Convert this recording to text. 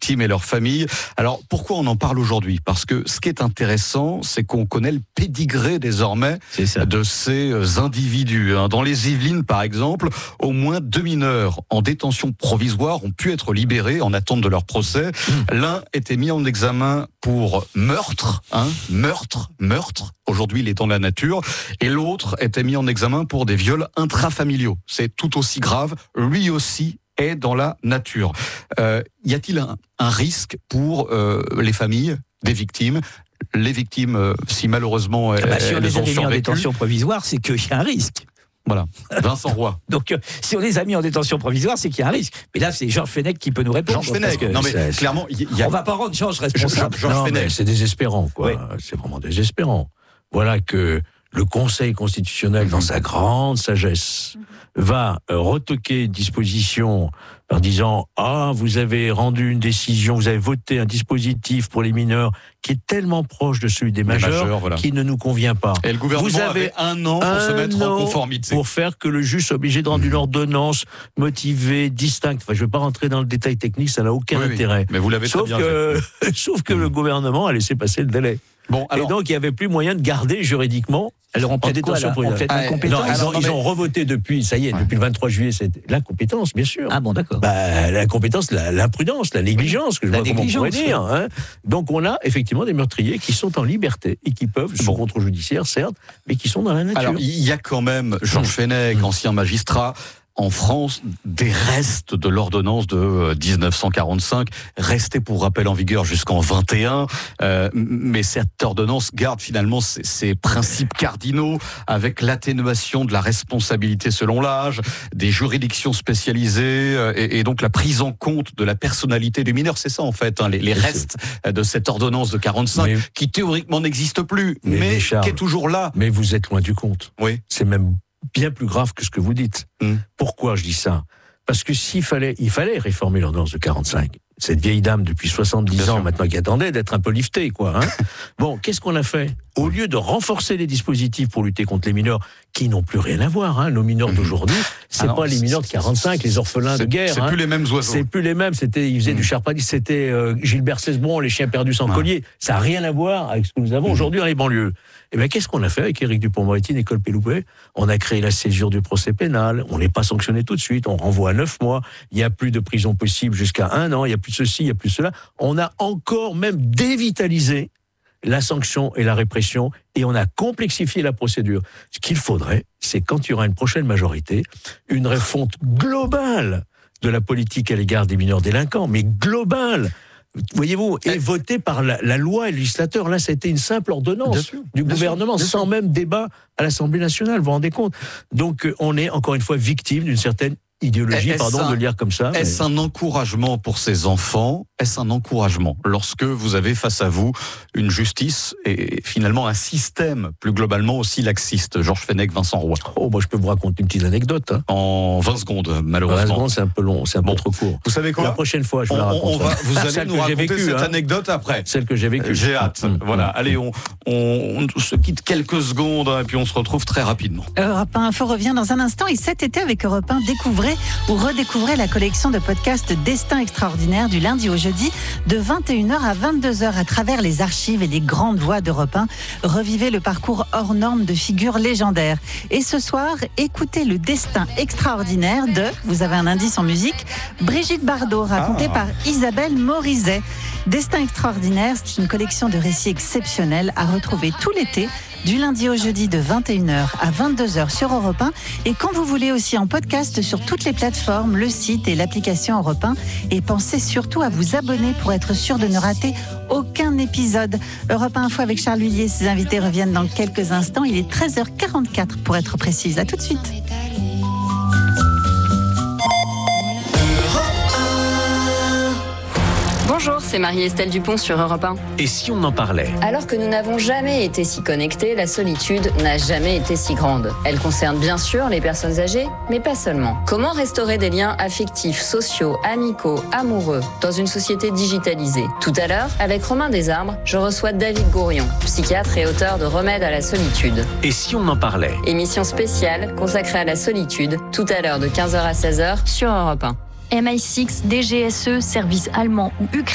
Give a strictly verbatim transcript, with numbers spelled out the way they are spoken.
victimes et leurs familles. Alors, pourquoi on en parle aujourd'hui ? Parce que ce qui est intéressant, c'est qu'on connaît le pédigré désormais de ces individus. Dans les Yvelines, par exemple, au moins deux mineurs en détention provisoire ont pu être libérés en attente de leur procès. Mmh. L'un était mis en examen pour meurtre, hein, meurtre, meurtre. Aujourd'hui, il est dans la nature. Et l'autre était mis en examen pour des viols intrafamiliaux. C'est tout aussi grave. Lui aussi est dans la nature. Euh, y a-t-il un, un risque pour euh, les familles des victimes ? Les victimes, euh, si malheureusement elles, ah bah, si on elles les ont a mis survécu. en détention provisoire, c'est qu'il y a un risque. Voilà, Vincent Roy. Donc, euh, si on les a mis en détention provisoire, c'est qu'il y a un risque. Mais là, c'est Georges Fenech qui peut nous répondre. Georges Fenech, non mais c'est, clairement, il y a... on va pas rendre Georges responsable. Georges non, Fenech, c'est désespérant, quoi. Oui. C'est vraiment désespérant. Voilà que le Conseil constitutionnel, mmh. dans sa grande sagesse, mmh. va euh, retoquer une disposition en disant « Ah, vous avez rendu une décision, vous avez voté un dispositif pour les mineurs qui est tellement proche de celui des majeurs, majeurs voilà. qui ne nous convient pas. » Et le gouvernement vous avez avait un an pour se mettre en conformité. Pour faire que le juge soit obligé de rendre mmh. une ordonnance motivée, distincte. Enfin, je ne vais pas rentrer dans le détail technique, ça n'a aucun oui, intérêt. Oui. Mais vous l'avez sauf très bien que, fait. Sauf que mmh. le gouvernement a laissé passer le délai. Bon, alors... Et donc, il n'y avait plus moyen de garder juridiquement. Alors, on plaide quoi, là ? On plaide ah, l'incompétence. Non, ils, ont, ils ont revoté depuis, ça y est, ouais. depuis le vingt-trois juillet, c'est l'incompétence, bien sûr. Ah bon, d'accord. Bah, l'incompétence, la, l'imprudence, la négligence, que je la vois comment on pourrait dire. Ouais. Hein. Donc, on a effectivement des meurtriers qui sont en liberté et qui peuvent, sous bon. contrôle judiciaire, certes, mais qui sont dans la nature. Alors, il y a quand même Georges Fenech, mmh. ancien magistrat, en France, des restes de l'ordonnance de dix-neuf cent quarante-cinq, restée pour rappel en vigueur jusqu'en vingt et un. Euh, mais cette ordonnance garde finalement ses, ses principes cardinaux, avec l'atténuation de la responsabilité selon l'âge, des juridictions spécialisées, et, et donc la prise en compte de la personnalité du mineur. C'est ça en fait, hein, les, les restes de cette ordonnance de quarante-cinq, mais, qui théoriquement n'existe plus, mais, mais Charles, qui est toujours là. Mais vous êtes loin du compte. Oui. C'est même bien plus grave que ce que vous dites. Mmh. Pourquoi je dis ça ? Parce que s'il fallait, il fallait réformer l'ordonnance de quarante-cinq. Cette vieille dame depuis soixante-dix bien ans sûr. Maintenant qui attendait d'être un peu liftée, quoi. Hein. Bon, qu'est-ce qu'on a fait ? Au lieu de renforcer les dispositifs pour lutter contre les mineurs, qui n'ont plus rien à voir, hein, nos mineurs mmh. d'aujourd'hui, c'est ah non, pas les mineurs de quarante-cinq, les orphelins de guerre. C'est hein. plus les mêmes oiseaux. C'est plus les mêmes. C'était, ils faisaient mmh. du charpadis, c'était euh, Gilbert Cesbron, les chiens perdus sans ah. collier. Ça n'a rien à voir avec ce que nous avons mmh. aujourd'hui dans les banlieues. Eh bien, qu'est-ce qu'on a fait avec Éric Dupond-Moretti, Nicole Belloubet ? On a créé la césure du procès pénal. On n'est pas sanctionné tout de suite. On renvoie à neuf mois. Il n'y a plus de prison possible jusqu'à un an. Il n'y a plus ceci, il n'y a plus cela. On a encore même dévitalisé la sanction et la répression, et on a complexifié la procédure. Ce qu'il faudrait, c'est quand il y aura une prochaine majorité, une refonte globale de la politique à l'égard des mineurs délinquants, mais globale. Voyez-vous, et voté par la, la loi et le législateur. Là, c'était une simple ordonnance sûr, du gouvernement, sûr, sans sûr. même débat à l'Assemblée nationale, vous vous rendez compte ? Donc, on est, encore une fois, victime d'une certaine idéologie, est-ce pardon un, de le lire comme ça. Est-ce mais... un encouragement pour ces enfants ? Est-ce un encouragement lorsque vous avez face à vous une justice et finalement un système plus globalement aussi laxiste ? Georges Fenech, Vincent Roy. Oh, moi je peux vous raconter une petite anecdote. Hein. En vingt secondes, malheureusement. vingt secondes, c'est un peu long, c'est un bon. peu trop court. Vous savez quoi ? La prochaine fois, je vous on, la raconterai. on va, vous allez nous raconter vécu, cette hein. anecdote après. Celle que j'ai vécue. J'ai hâte. Mmh. Voilà. Mmh. Allez, on, on, on se quitte quelques secondes et puis on se retrouve très rapidement. Europe un Info revient dans un instant et cet été avec Europe un, découvrez ou redécouvrez Découvrez la collection de podcasts Destin Extraordinaire du lundi au jeudi de vingt et une heures à vingt-deux heures à travers les archives et les grandes voix d'Europe un. Revivez le parcours hors norme de figures légendaires. Et ce soir, écoutez le Destin Extraordinaire de, vous avez un indice en musique, Brigitte Bardot, raconté ah. par Isabelle Morizet. Destin Extraordinaire, c'est une collection de récits exceptionnels à retrouver tout l'été, du lundi au jeudi de vingt et une heures à vingt-deux heures sur Europe un. Et quand vous voulez aussi en podcast sur toutes les plateformes, le site et l'application Europe un. Et pensez surtout à vous abonner pour être sûr de ne rater aucun épisode. Europe un Info avec Charles Huillier, ses invités reviennent dans quelques instants. Il est treize heures quarante-quatre pour être précise. À tout de suite. Bonjour, c'est Marie-Estelle Dupont sur Europe un. Et si on en parlait ? Alors que nous n'avons jamais été si connectés, la solitude n'a jamais été si grande. Elle concerne bien sûr les personnes âgées, mais pas seulement. Comment restaurer des liens affectifs, sociaux, amicaux, amoureux dans une société digitalisée ? Tout à l'heure, avec Romain Desarbres, je reçois David Gourion, psychiatre et auteur de Remède à la solitude. Et si on en parlait ? Émission spéciale consacrée à la solitude, tout à l'heure de quinze heures à seize heures sur Europe un. M I six, D G S E, service allemand ou ukrainien.